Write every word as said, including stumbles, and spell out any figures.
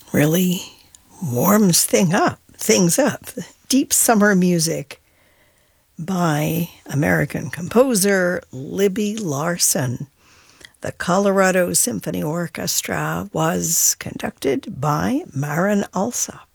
really warms thing up, things up. Deep summer music by American composer Libby Larsen. The Colorado Symphony Orchestra was conducted by Marin Alsop.